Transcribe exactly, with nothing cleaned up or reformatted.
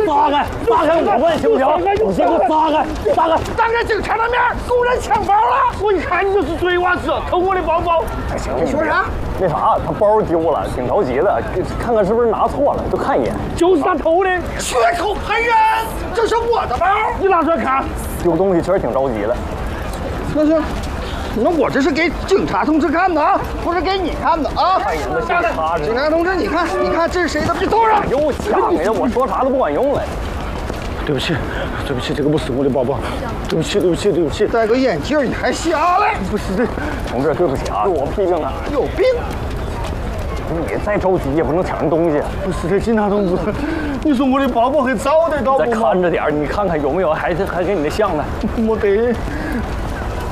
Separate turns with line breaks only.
撒开，撒开我问行不行？你先给我撒开，撒开！
当着警察的面公然抢包了！我一看你就是嘴娃子，偷我的包包。
行，
你说啥？
那啥，他包丢了，挺着急的，看看是不是拿错了，就看一眼。
就是他偷的，血口喷人！这是我的包，你拿出来看。
丢东西确实挺着急的。
那是。 那我这是给警察同志看的啊，不是给你看的啊！
看眼子像擦着。
警察同志，你看，你看这是谁的？你偷上！
又抢呀！我说啥都不管用了。
对不起，对不起，这个不是我的包包。对不起，对不起，对不起。戴个眼镜你还瞎了？不是这，
同志，对不起啊，是我批评他。
有病！
你再着急也不能抢人东西。
不是这，警察同志，你说我的包包还找得到不？
再看着点，你看看有没有还是还跟你的像呢？
没得。